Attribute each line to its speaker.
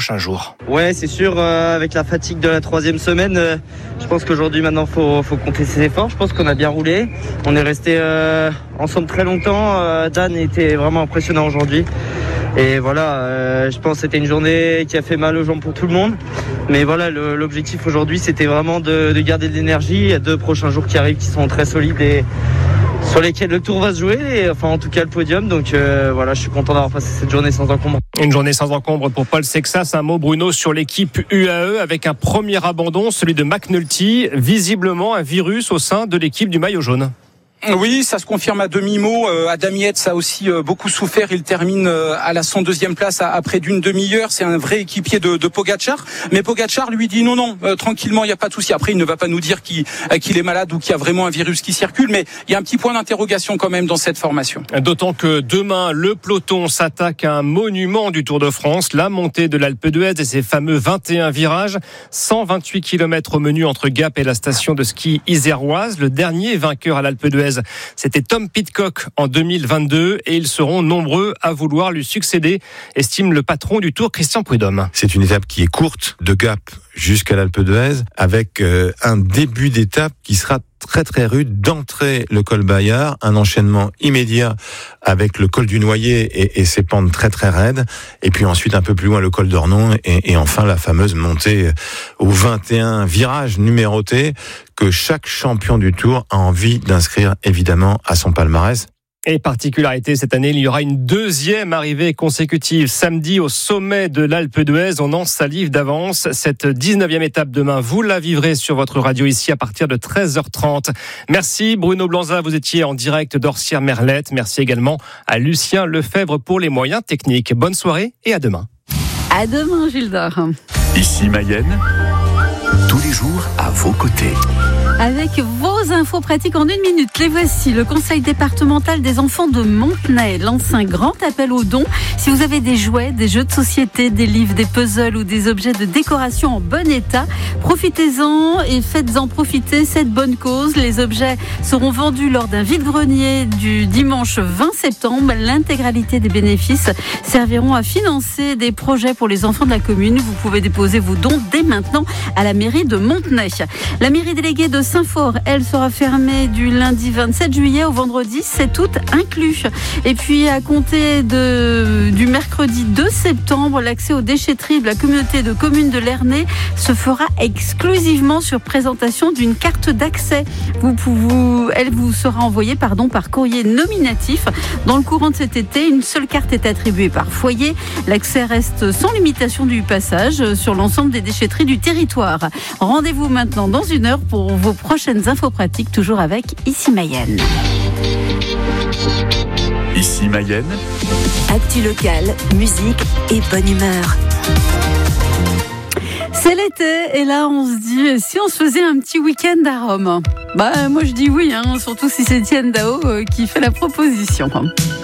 Speaker 1: prochains jours.
Speaker 2: Ouais, c'est sûr, avec la fatigue de la 3e semaine, je pense qu'aujourd'hui maintenant faut compter ses efforts. Je pense qu'on a bien roulé. On est resté ensemble très longtemps. Dan était vraiment impressionnant aujourd'hui. Et voilà, je pense que c'était une journée qui a fait mal aux jambes pour tout le monde. Mais voilà, l'objectif aujourd'hui, c'était vraiment de garder de l'énergie. Il y a 2 prochains jours qui arrivent qui sont très solides et sur lesquels le tour va se jouer, et enfin en tout cas le podium. Donc voilà, je suis content d'avoir passé cette journée sans encombre.
Speaker 1: Une journée sans encombre pour Paul Sexas. Un mot, Bruno, sur l'équipe UAE avec un premier abandon, celui de McNulty. Visiblement un virus au sein de l'équipe du maillot jaune.
Speaker 3: Oui, ça se confirme à demi-mot. Adam Yates a aussi beaucoup souffert. Il termine à la 102e place à près d'une demi-heure. C'est un vrai équipier de Pogačar. Mais Pogačar lui dit non, tranquillement, il n'y a pas de souci. Après, il ne va pas nous dire qu'il est malade ou qu'il y a vraiment un virus qui circule. Mais il y a un petit point d'interrogation quand même dans cette formation.
Speaker 1: D'autant que demain, le peloton s'attaque à un monument du Tour de France, la montée de l'Alpe d'Huez et ses fameux 21 virages. 128 km au menu entre Gap et la station de ski iséroise. Le dernier vainqueur à l'Alpe d'Huez, c'était Tom Pidcock en 2022 et ils seront nombreux à vouloir lui succéder, estime le patron du Tour, Christian Prudhomme.
Speaker 4: C'est une étape qui est courte, de Gap jusqu'à l'Alpe d'Huez, avec un début d'étape qui sera très très rude, d'entrer le col Bayard, un enchaînement immédiat avec le col du Noyer et ses pentes très très raides, et puis ensuite un peu plus loin le col d'Ornon et enfin la fameuse montée aux 21 virages numérotés que chaque champion du Tour a envie d'inscrire évidemment à son palmarès.
Speaker 1: Et particularité, cette année, il y aura une 2e arrivée consécutive. Samedi, au sommet de l'Alpe d'Huez, on en salive d'avance. Cette 19e étape demain, vous la vivrez sur votre radio ici à partir de 13h30. Merci Bruno Blanza, vous étiez en direct d'Orsières-Merlette. Merci également à Lucien Lefebvre pour les moyens techniques. Bonne soirée et à demain.
Speaker 5: À demain, Gildor.
Speaker 6: Ici Mayenne, tous les jours à vos côtés.
Speaker 5: Avec vos infos pratiques en 1 minute, les voici. Le conseil départemental des enfants de Montenay lance un grand appel aux dons. Si vous avez des jouets, des jeux de société, des livres, des puzzles ou des objets de décoration en bon état, profitez-en et faites-en profiter cette bonne cause. Les objets seront vendus lors d'un vide-grenier du dimanche 20 septembre. L'intégralité des bénéfices serviront à financer des projets pour les enfants de la commune. Vous pouvez déposer vos dons dès maintenant à la mairie de Montenay. La mairie déléguée de Saint-Fort, elle sera fermée du lundi 27 juillet au vendredi 7 août inclus. Et puis à compter du mercredi 2 septembre, l'accès aux déchetteries de la communauté de communes de Lernay se fera exclusivement sur présentation d'une carte d'accès. Elle vous sera envoyée par courrier nominatif. Dans le courant de cet été, une seule carte est attribuée par foyer. L'accès reste sans limitation du passage sur l'ensemble des déchetteries du territoire. Rendez-vous maintenant dans 1 heure pour vos prochaines infos pratiques, toujours avec Ici Mayenne.
Speaker 6: Ici Mayenne.
Speaker 7: Actu locale, musique et bonne humeur.
Speaker 5: C'est l'été et là on se dit, si on se faisait un petit week-end à Rome? Moi je dis oui, surtout si c'est Etienne Dao qui fait la proposition.